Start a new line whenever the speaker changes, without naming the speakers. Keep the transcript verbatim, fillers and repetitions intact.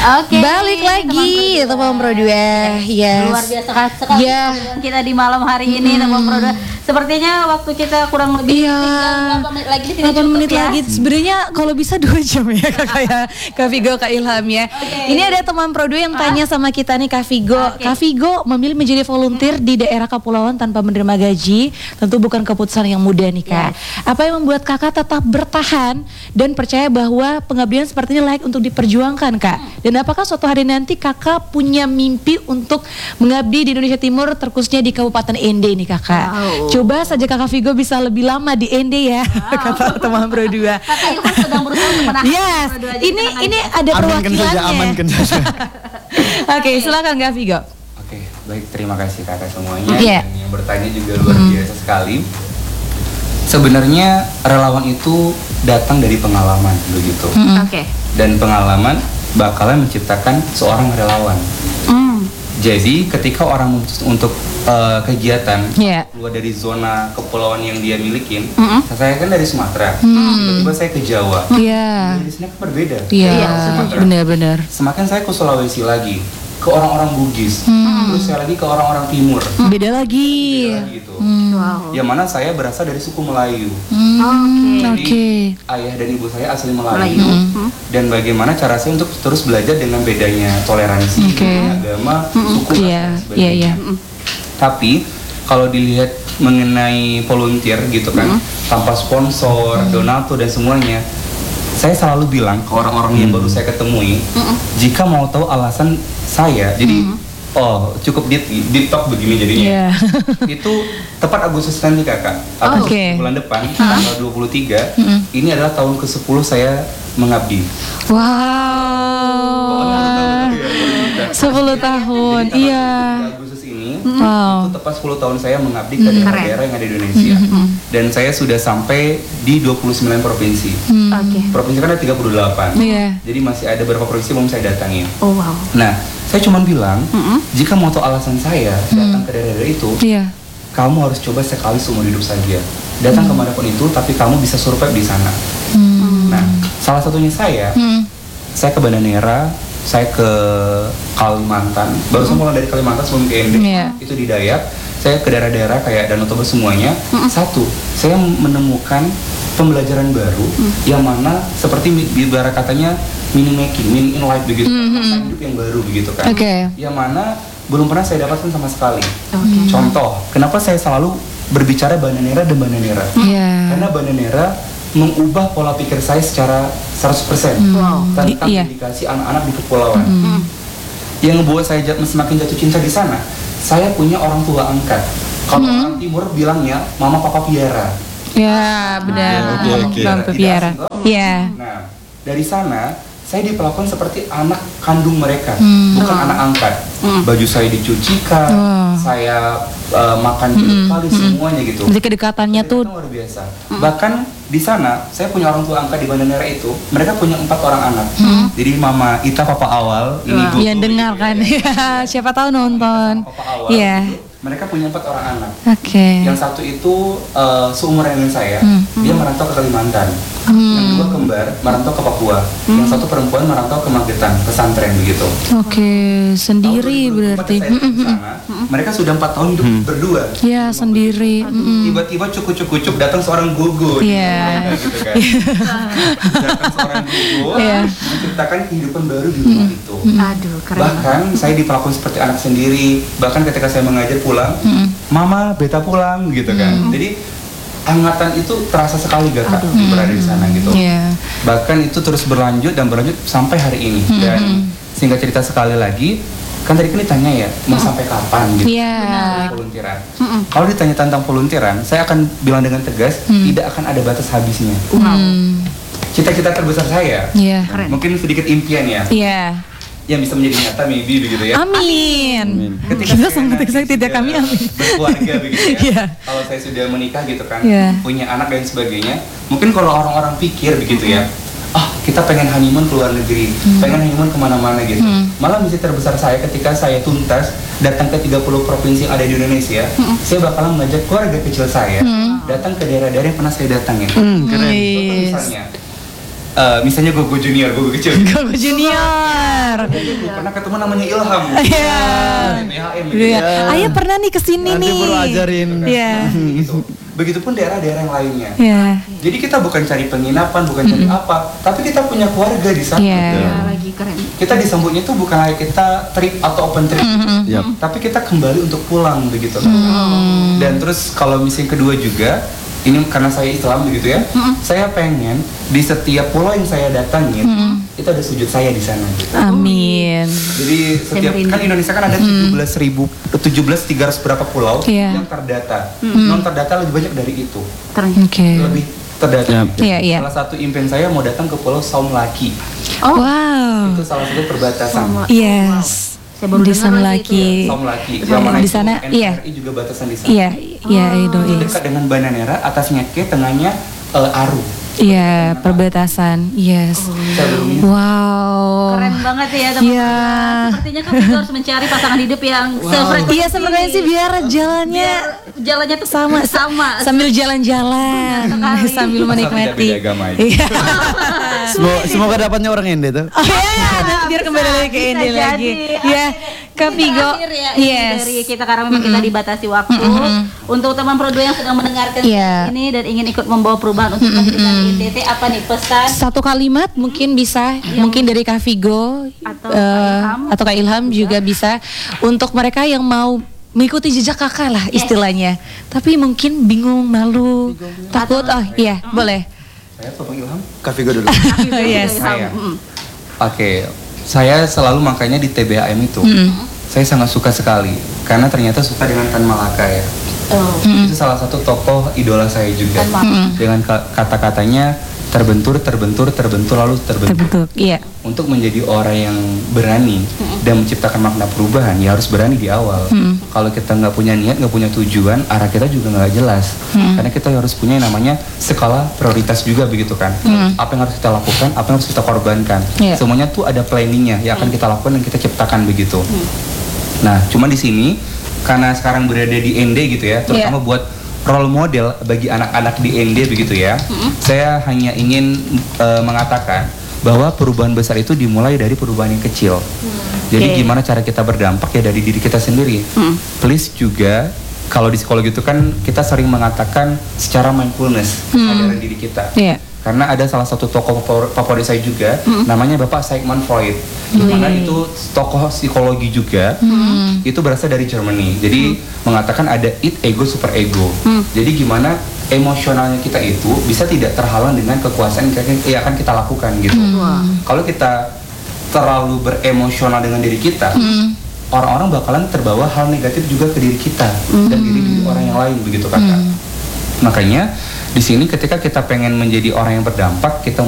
Oke.
Balik lagi teman Pro dua. Yes.
Luar biasa sekali
Ya.
kita di malam hari ini teman Pro dua. Sepertinya waktu kita kurang lebih
Iya.
tinggal delapan menit lagi tidak
delapan
cukup
menit
ya.
lagi. Sebenarnya kalau bisa dua jam ya Kakak ya. Kak Vigo, Kak Ilham ya.
Oke.
Ini ada teman Pro dua yang tanya sama kita nih Kak Vigo.
Oke.
Kak Vigo memilih menjadi volunteer di daerah kepulauan tanpa menerima gaji. Tentu bukan keputusan yang mudah nih Kak. Apa yang membuat Kakak tetap bertahan dan percaya bahwa pengabdian seperti ini layak untuk diperjuangkan Kak? Dan apakah suatu hari nanti Kakak punya mimpi untuk mengabdi di Indonesia Timur, terkhususnya di Kabupaten Ende nih Kakak?
Wow.
Coba saja Kakak Vigo bisa lebih lama di Ende ya, kata teman Pro dua.
Kakak Ilham sedang berusaha untuk menahan
Yes,
Pro dua, jadi
ini
tenang
ini
aja.
ada
Amankan
perwakilannya.
saja, amankan saja.
Oke, silakan Kak Vigo.
Oke, baik, terima kasih kakak semuanya.
Iya.
Dan yang bertanya juga luar biasa sekali. Sebenarnya relawan itu datang dari pengalaman begitu.
Oke.
Dan pengalaman bakalan menciptakan seorang relawan.
Hmm.
Jadi ketika orang memutuskan untuk uh, kegiatan
Iya.
keluar dari zona kepulauan yang dia milikin,
Mm-mm.
saya kan dari Sumatera, tiba-tiba saya ke Jawa.
Iya.
Di sini kan berbeda.
Iya,
Iya,
benar-benar.
Semakin saya ke Sulawesi lagi, ke orang-orang Bugis, terus saya lagi ke orang-orang Timur.
Beda lagi.
Beda lagi gitu.
Wow.
Yang mana saya berasal dari suku Melayu.
Oke.
Jadi
Oke.
ayah dan ibu saya asli Melayu.
Melayu. Hmm.
Dan bagaimana cara saya untuk terus belajar dengan bedanya toleransi,
Oke.
agama, suku,
Iya,
dan
iya,
sebagainya.
iya.
Tapi kalau dilihat mengenai volunteer gitu kan, tanpa sponsor, donatur dan semuanya, saya selalu bilang ke orang-orang yang baru saya ketemui, jika mau tahu alasan saya, jadi oh cukup deep, deep talk begini jadinya.
Iya.
Itu tepat Agustus nanti kakak, Agustus
Oke.
bulan depan, tanggal dua puluh tiga, ini adalah tahun ke sepuluh saya mengabdi.
Wow. sepuluh tahun.
Jadi tanggal
Iya.
dua puluh tiga Agustus ini,
Wow.
itu tepat sepuluh tahun saya mengabdi ke daerah-daerah yang ada di Indonesia. Dan saya sudah sampai di dua puluh sembilan provinsi.
Oke.
Provinsi kan ada tiga puluh delapan.
Iya.
Jadi masih ada beberapa provinsi belum saya datangi.
Oh wow.
Nah, saya cuma bilang, jika mau tahu alasan saya datang ke daerah-daerah itu,
Iya.
kamu harus coba sekali seumur hidup saja. Datang kemanapun itu, tapi kamu bisa survive di sana. Nah, salah satunya saya,
Hmm.
saya ke Banda Neira, saya ke Kalimantan, baru saya pulang dari Kalimantan sebelum ke Ende,
Iya.
itu di Dayak, saya ke daerah-daerah kayak Danau Toba semuanya. Satu, saya menemukan pembelajaran baru yang mana seperti ibarat katanya meaning making, meaning in life begitu, makna hidup yang baru begitu kan,
Oke.
yang mana belum pernah saya dapatkan sama sekali.
Oke.
Contoh, kenapa saya selalu berbicara Banda Neira dan Banda Neira?
Iya.
Karena Banda Neira mengubah pola pikir saya secara seratus persen
Wow.
tentang
Di- iya.
dedikasi anak-anak di kepulauan. Yang membuat saya jat- semakin jatuh cinta di sana, saya punya orang tua angkat. Kalau orang timur bilangnya mama papa piara.
Ya, benar.
Oke, oke.
Lampu
Tidak
piara.
asing, toh?
Iya.
Nah, dari sana saya diperlakukan seperti anak kandung mereka,
Hmm.
bukan anak angkat. Baju saya dicucikan,
Oh.
saya uh, makan tiga kali semuanya gitu.
Jadi kedekatannya tuh
Kedekatan luar biasa. Bahkan di sana saya punya orang tua angkat di Banda Neira itu, mereka punya empat orang anak. Jadi mama Ita papa awal, ini Gogo,
yang dengar
gitu
kan.
ya.
Iya, siapa tahu nonton.
Papa awal.
Iya.
itu, mereka punya empat orang anak.
Oke.
Yang satu itu uh, seumuran dengan saya,
Hmm.
dia merantau ke Kalimantan. Yang dua kembar merantau ke Papua. Yang satu perempuan merantau ke Magetan, pesantren begitu.
Oke, sendiri
Tahun dua ribu dua puluh empat
berarti.
saya datang ke sana, mereka sudah empat tahun hidup berdua.
Iya, sendiri. Mm-mm.
Tiba-tiba cukup-cukup datang seorang gogo.
Iya.
Gitu kan. Datang seorang gogo
Iya.
menciptakan kehidupan baru di rumah itu.
Aduh, keren banget.
Bahkan saya diperlakukan seperti anak sendiri. Bahkan ketika saya mengajar pulang, mama beta pulang gitu kan. Jadi angatan itu terasa sekali gak kak berada di sana gitu.
Iya.
Bahkan itu terus berlanjut dan berlanjut sampai hari ini. Dan singkat cerita sekali lagi, kan tadi kan ditanya ya mau sampai kapan gitu.
Iya.
Volunteeran. Kalau ditanya tentang volunteeran, saya akan bilang dengan tegas tidak akan ada batas habisnya.
Hmm.
Cita-cita terbesar saya,
Iya.
mungkin sedikit impian ya,
Iya.
yang bisa menjadi nyata maybe begitu ya.
Amin.
Ketika
Kita
saya
sangat
nanti
excited ya
sudah
kami, amin.
berkeluarga begitu ya.
Iya.
Kalau saya sudah menikah gitu kan,
Iya.
punya anak dan sebagainya, mungkin kalau orang-orang pikir begitu ya, ah kita pengen honeymoon ke luar negeri, pengen honeymoon kemana-mana gitu. Malah misi terbesar saya ketika saya tuntas datang ke tiga puluh provinsi yang ada di Indonesia, saya bakalan mengajak keluarga kecil saya datang ke daerah-daerah yang pernah saya datangin.
Hmm,
Contoh
Yes.
misalnya, eh, misalnya Gogo Junior, Gogo kecil.
Gogo Junior.
Pernah ketemu namanya Ilham.
Iya.
B H M.
Iya. Ayah pernah nih kesini
Nanti
nih.
baru ajarin.
Iya.
Gitu. Begitupun daerah-daerah yang lainnya.
Iya.
Jadi kita bukan cari penginapan, bukan cari apa, tapi kita punya keluarga di sana.
Iya.
Ya, lagi keren.
Kita disambutnya tuh bukan kayak kita trip atau open trip,
Yap.
tapi kita kembali untuk pulang begitu. Dan terus kalau misi kedua juga, ini karena saya Islam begitu ya, saya pengen di setiap pulau yang saya datangin itu ada sujud saya di sana. Gitu.
Amin.
Jadi setiap
merindu.
kan Indonesia kan ada tujuh belas ribu, tujuh belas tiga ratus berapa pulau
Iya.
yang terdata. Non terdata lebih banyak dari itu,
Ternyata.
Oke.
lebih terdata.
Yap.
Iya, iya.
Salah satu impian saya mau datang ke Pulau Saumlaki.
Oh,
Wow.
Itu salah satu perbatasan.
Saumla-
Yes.
Saya baru
Di
dengar
sana
lagi itu
lagi.
Saumlaki.
Di
Yang mana
di
itu
sana, iya.
N R I juga batasan di sana.
Iya, iya itu.
Itu dekat dengan Bananera, atasnya K, tengahnya eh, Aru.
Iya, perbatasan. Yes.
Saya baru ingat.
Wow.
Keren banget ya teman-teman.
Iya.
Sepertinya kan kita harus mencari pasangan hidup yang sefrekuensi.
Iya, sefrekuensi biar jalannya
Jalannya tuh
sama
sama.
sambil jalan-jalan
Sekali.
sambil
Asal
menikmati.
tidak beda agama aja.
Iya.
Semoga, semoga dapatnya orang Ende tuh.
Oh iya, iya, nanti biar kembali lagi ke
Bisa
Indi
jadi.
lagi. Ya, Kak
Ini
Vigo.
terakhir ya, ini
Yes.
dari kita karena memang kita dibatasi waktu. Untuk teman Pro dua yang sedang mendengarkan
Iya.
ini dan ingin ikut membawa perubahan untuk kehidupan N T T, apa nih pesan?
Satu kalimat mungkin bisa, mungkin dari Kak Vigo
Atau
eh,
Kak Ilham.
atau Kak Ilham juga bisa untuk mereka yang mau mengikuti jejak kakak lah istilahnya. Tapi mungkin bingung, malu, takut. Oh iya, boleh.
Saya atau Bang Ilham?
Kak Vigo dulu.
Yes.
Saya.
Mm.
Oke, saya selalu makanya di T B H M itu, saya sangat suka sekali karena ternyata suka dengan Tan Malaka ya.
Oh.
Itu salah satu tokoh idola saya juga.
Tan Malaka.
Dengan ka- kata-katanya terbentur, terbentur, terbentur lalu terbentur.
Terbentuk, iya.
Untuk menjadi orang yang berani dan menciptakan makna perubahan, ya harus berani di awal. Kalau kita nggak punya niat, nggak punya tujuan, arah kita juga nggak jelas. Karena kita harus punya yang namanya skala prioritas juga begitu kan. Apa yang harus kita lakukan, apa yang harus kita korbankan.
Iya.
Semuanya tuh ada planningnya yang akan kita lakukan dan kita ciptakan begitu. Nah, cuma di sini karena sekarang berada di N D gitu ya, terutama buat role model bagi anak-anak di N D begitu ya. Saya hanya ingin eh, mengatakan bahwa perubahan besar itu dimulai dari perubahan yang kecil. Jadi
Oke.
gimana cara kita berdampak ya dari diri kita sendiri. Please juga kalau di psikologi itu kan kita sering mengatakan secara mindfulness kesadaran diri kita.
Iya.
Karena ada salah satu tokoh favor- favorit saya juga, namanya Bapak Sigmund Freud. Di mana itu tokoh psikologi juga, itu berasal dari Germany. Jadi mengatakan ada id, ego, super ego. Jadi gimana emosionalnya kita itu bisa tidak terhalang dengan kekuasaan yang akan- yang akan kita lakukan gitu. Kalau kita terlalu beremosional dengan diri kita, orang-orang bakalan terbawa hal negatif juga ke diri kita dan diri diri orang yang lain begitu kakak. Makanya di sini ketika kita pengen menjadi orang yang berdampak, kita